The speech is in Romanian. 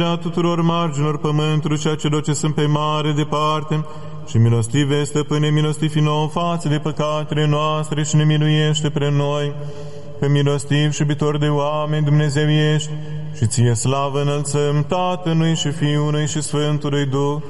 a tuturor marginilor pământului și a celor ce sunt pe mare departe, și milostive, Stăpâne, milostivi nouă față de păcatele noastre și ne miluiește pre noi. Că milostiv și iubitor de oameni Dumnezeu ești, și ție slavă înălțăm Tatălui și Fiului și Sfântului Duh,